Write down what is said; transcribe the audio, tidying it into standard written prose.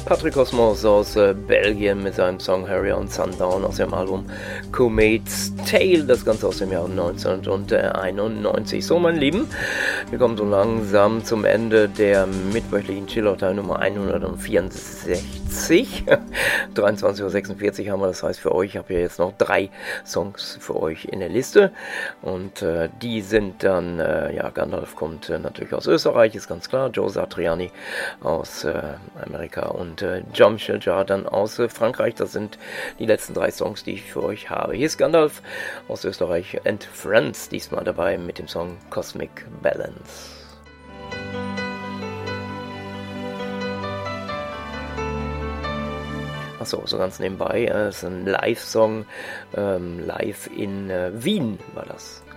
Patrick Cosmos aus Belgien mit seinem Song Harry on Sundown aus dem Album Comet's Tale, das Ganze aus dem Jahr 1991. So, meine Lieben, wir kommen so langsam zum Ende der mittwöchlichen Chillout-Teil Nummer 164. 23:46 Uhr haben wir, das heißt für euch, ich habe hier jetzt noch 3 Songs für euch in der Liste und die sind dann, Gandalf kommt natürlich aus Österreich, ist ganz klar, Joe Satriani aus Amerika und Jean-Michel Jarre dann aus Frankreich. Das sind die letzten 3 Songs, die ich für euch habe. Hier ist Gandalf aus Österreich and Friends diesmal dabei mit dem Song Cosmic Balance. Achso, so ganz nebenbei, ist ein Live-Song, live in Wien war das.